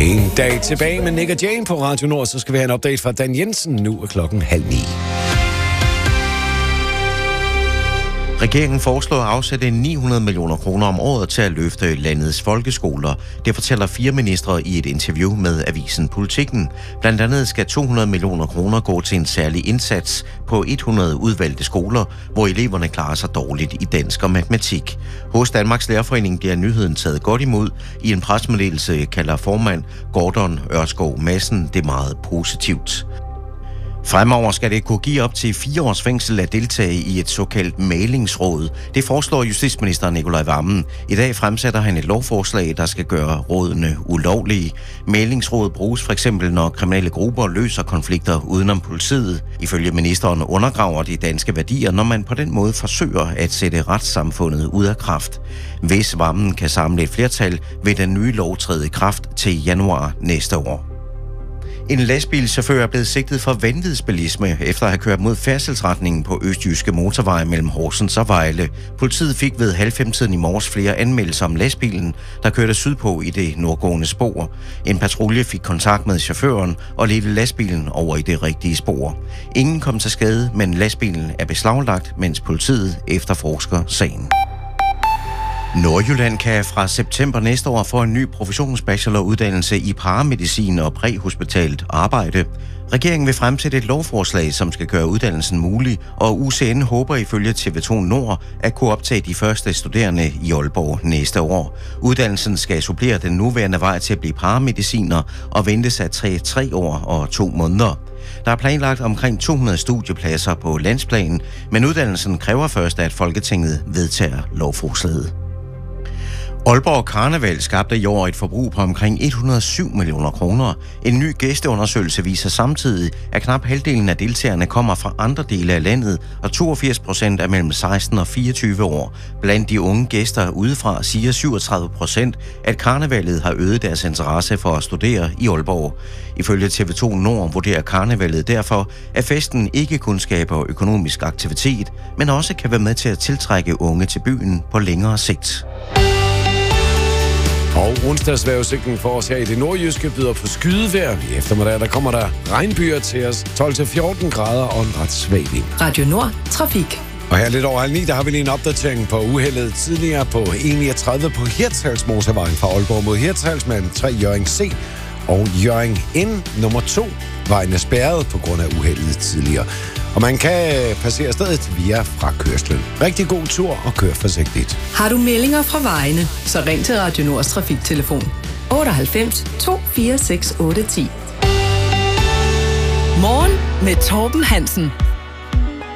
En dag tilbage med Nick og Jane på Radio Nord, så skal vi have en update fra Dan Jensen. Nu er klokken 8:30. Regeringen foreslår at afsætte 900 millioner kroner om året til at løfte landets folkeskoler. Det fortæller 4 ministre i et interview med avisen Politikken. Blandt andet skal 200 millioner kroner gå til en særlig indsats på 100 udvalgte skoler, hvor eleverne klarer sig dårligt i dansk og matematik. Hos Danmarks Lærerforening bliver nyheden taget godt imod. I en pressemeddelelse kalder formand Gordon Ørskov Madsen det meget positivt. Fremover skal det kunne give op til 4 års fængsel at deltage i et såkaldt mæglingsråd. Det foreslår justitsminister Nicolai Wammen. I dag fremsætter han et lovforslag, der skal gøre rådene ulovlige. Mæglingsråd bruges for eksempel, når kriminelle grupper løser konflikter udenom politiet. Ifølge ministeren undergraver de danske værdier, når man på den måde forsøger at sætte retssamfundet ud af kraft. Hvis Wammen kan samle et flertal, vil den nye lov træde i kraft til januar næste år. En lastbilchauffør er blevet sigtet for vanvidsbilisme efter at have kørt mod færdselsretningen på Østjyske Motorvej mellem Horsens og Vejle. Politiet fik ved 4:30 i morges flere anmeldelser om lastbilen, der kørte sydpå i det nordgående spor. En patrulje fik kontakt med chaufføren og ledte lastbilen over i det rigtige spor. Ingen kom til skade, men lastbilen er beslaglagt, mens politiet efterforsker sagen. Nordjylland kan fra september næste år få en ny professionsbacheloruddannelse i paramedicin og præhospitalt arbejde. Regeringen vil fremsætte et lovforslag, som skal gøre uddannelsen mulig, og UCN håber ifølge TV2 Nord at kunne optage de første studerende i Aalborg næste år. Uddannelsen skal supplere den nuværende vej til at blive paramediciner og ventes at tage 3 år og 2 måneder. Der er planlagt omkring 200 studiepladser på landsplan, men uddannelsen kræver først, at Folketinget vedtager lovforslaget. Aalborg Karneval skabte i år et forbrug på omkring 107 millioner kroner. En ny gæsteundersøgelse viser samtidig, at knap halvdelen af deltagerne kommer fra andre dele af landet, og 82% er mellem 16 og 24 år. Blandt de unge gæster udefra siger 37%, at karnevalet har øget deres interesse for at studere i Aalborg. Ifølge TV2 Nord vurderer karnevalet derfor, at festen ikke kun skaber økonomisk aktivitet, men også kan være med til at tiltrække unge til byen på længere sigt. Og onsdagsvejrudsigten for os her i det nordjyske byder på skydevejr. I eftermiddag der kommer der regnbyer til os, 12-14 grader og en ret svag vind. Radio Nord, trafik. Og her lidt over 8:30, der har vi lige en opdatering på uheldet tidligere på E39 på Hirtshalsmotorvejen fra Aalborg mod Hirtshals mellem 3 Hjørring C og Hjørring N nummer 2. Vejen er spærret på grund af uheldet tidligere. Og man kan passere stedet via frakørslen. Rigtig god tur og kør forsigtigt. Har du meldinger fra vejene, så ring til Radio Nords trafiktelefon 98 246 810. Morgen med Torben Hansen.